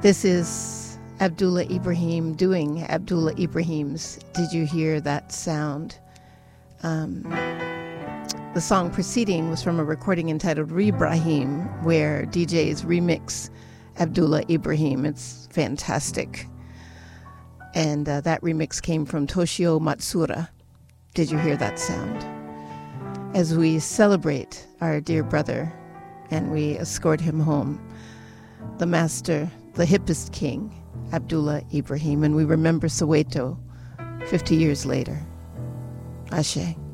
This is Abdullah Ibrahim doing Abdullah Ibrahim's Did You Hear That Sound? The song preceding was from a recording entitled Rebrahim, where DJs remix Abdullah Ibrahim. It's fantastic. And that remix came from Toshio Matsura. Did you hear that sound? As we celebrate our dear brother and we escort him home, the master, the hippest king, Abdullah Ibrahim, and we remember Soweto 50 years later. Ashe.